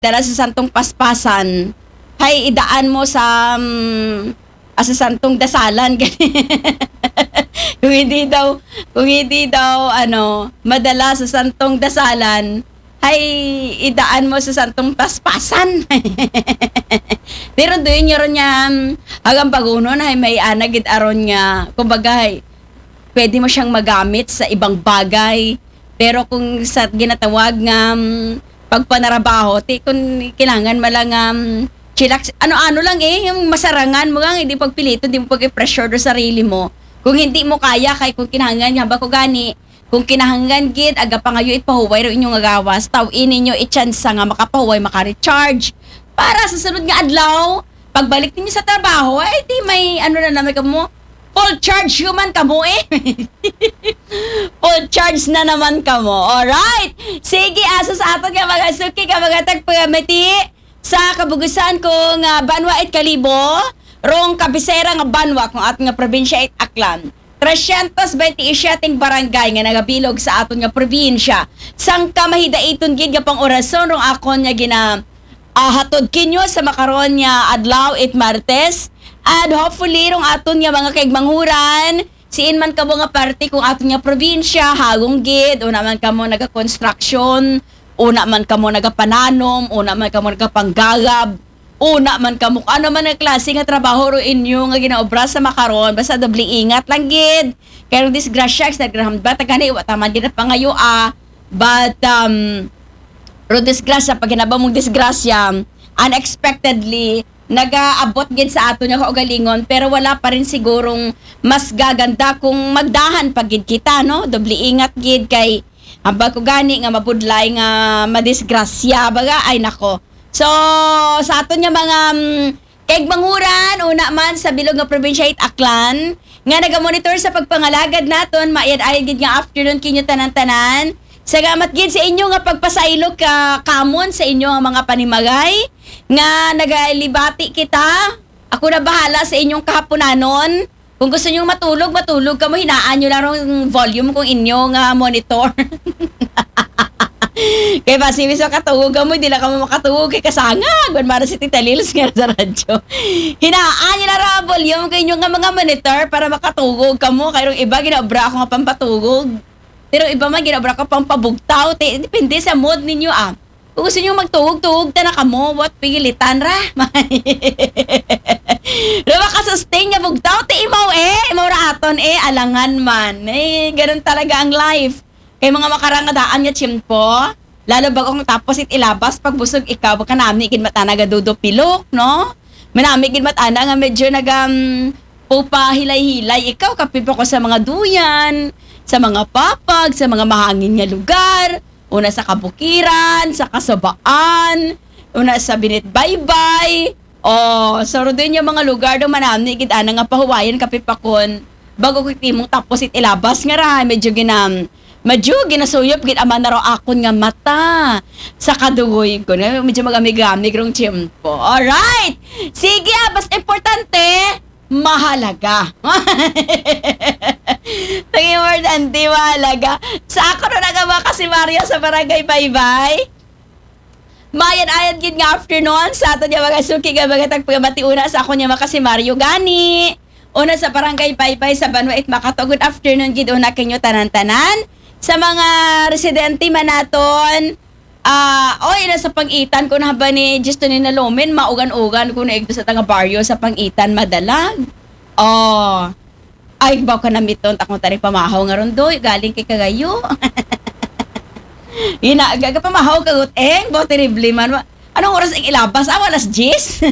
dala sa santong paspasan, hay idaan mo sa sa santong dasalan. kung hindi daw madala sa santong dasalan, hay idaan mo sa santong paspasan. Pero doon niya ron niya hanggang pagunon hay may anagid aron niya, kumbaga hay, pwede mo siyang magamit sa ibang bagay. Pero kung sa ginatawag nga pagpanarabaho, kung kailangan malang chillax, ano-ano lang yung masarangan mo nga, hindi pagpilito, hindi mo pag-pressure do sarili mo. Kung hindi mo kaya, kay kung kinahanglan nga ba ko gani, kung kinahanglan gid, aga pa ngayon ipahuway ro inyong agawas, tawin ninyo i-chance nga makapahuway, maka-recharge. Para sa sunod nga adlaw, pagbalik ninyo sa trabaho, ay di may na naman ka mo, full charge human ka mo full charge na naman ka mo. Alright. Sige, aso sa aton nga mga suki, ka mga tagpagamati sa kabugusan kong Banwa at Kalibo, rong kabisera nga Banwa kung aton nga probinsya at Aklan. 327 barangay nga nagabilog sa aton nga probinsya. Sang kamahidaiton gid nga pang orason rong akon nga hatod kinyo sa makaron nga adlaw it Martes. And hopefully, rong aton nga mga kaigmanghuran, siin man kamo nga parte kung aton nga probinsya, hagong gid, una man kamo naga-construction, una man kamo nagapananom, una man kamo nagapanggagab, una man kamo ano man ang klase nga trabaho ro inyo nga ginaobra sa makaron, basta doble ingat lang gid. Kaya disgrasya, naggraham ba, tagani, wataman gid na pangayo but, ro disgrasya, pag hinaba mong disgrasya, unexpectedly, nag-aabot gid sa ato nga kaugalingon, pero wala pa rin sigurong mas gaganda kung magdahan pa gid kita, no? Doble ingat gid kay hamba ko gani nga mabudlay nga madisgrasya baga, ay nako. So sa ato nga mga kaigmanguran, una man sa bilog nga probinsya it Aklan nga nagamonitor sa pagpangalagad naton, maayad-ayad gid nga afternoon kinyo tanan-tanan. Salamat gid sa inyo nga pagpasailog ka kamon sa inyo nga mga panimagay nga nagalibati kita. Ako na bahala sa inyong kahaponanon. Kung gusto niyo matulog ka mo, hinaan niyo lang yung volume kung inyong monitor. Kaya pasimis makatugog mo, hindi lang ka mo makatugog kay kasangag. Mara si Tita Lils nga sa radyo. Hinaan niyo lang ang volume kay inyong mga monitor para makatugog ka mo. Kaya iba ginabra ako nga pampatugog. Pero iba man ginabra ka pang pabugtaw. Depende sa mood ninyo Kung gusto nyo magtuhog-tuhog, ta na ka mo. What? Pigilitan ra. Diba ka-sustain niya bugtaw? Imaw Imaw ra aton alangan man. Ganun talaga ang life. Kaya mga makarangadaan niya chimpo. Lalo bagong tapos ilabas. Pag busog ikaw, baka namin ikid matana ga dudupilok, no? Manami ikid matana nga medyo pupa hilay-hilay. Ikaw, kapit pa ko sa mga duyan, sa mga papag, sa mga mahangin nga lugar, una sa kabukiran, sa kasabaan, una sa binitbaybay, so din yung mga lugar do manamni, kita nga pahuwayan kapipakon, bago kitimong tapos ilabas nga ra, medyo ginasuyop, aman na raw akon nga mata, sa kadugoy ko, medyo magamig-amig rong chimpo. Alright! Sige, basta importante, mahalaga. Nag-importante, mahalaga. Sa ako na nagaba kasi Mario sa Barangay Baybay. Mayan-ayan gid nga afternoon sa ato niya mga suki nga mga tagpagamati una sa ako niya makasi Mario gani. Una sa Barangay Baybay sa Banwa it Makato. Good afternoon gid una kanyo tanan-tanan. Sa mga residente man naton, ina sa Pangitan ko na ba ni Justo ni Nalomen, maugan-ugan ko na igdo sa tanga baryo sa Pangitan madalag. Ay, baw ka na miton, takong taring pamahaw nga ron doy, galing kay Kagayo. Gaga pamahaw kagut, baw terrible man. Anong oras ang ilabas? Alas 10?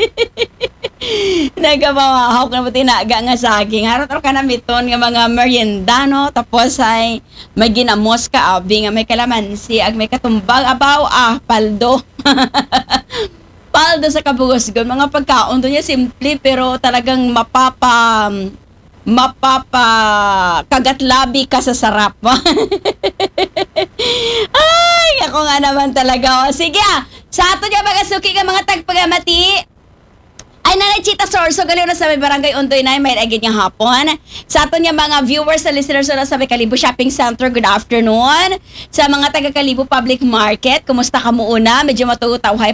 Nagpamahaw ka na tinaga nga saging. Harot ka na miton nga mga merienda, no? Tapos ay may ginamos ka, abi nga may kalamansi, ag may katumbag, abaw, paldo. Paldo sa kabugosgon. Mga pagkaon doon niya simple pero talagang kagatlabi ka sa sarap. Ay, ako nga naman talaga. Sige, sa ato niya mga suki ka mga tagpagamati, ay Ay, Nanay Chita Sorso, galiw na sa may barangay Undoy na, may agad niyang hapon. Sa aton niya mga viewers sa listeners na sa may Kalibo Shopping Center, good afternoon. Sa mga taga Kalibo Public Market, kumusta ka mo una? Medyo matutawhay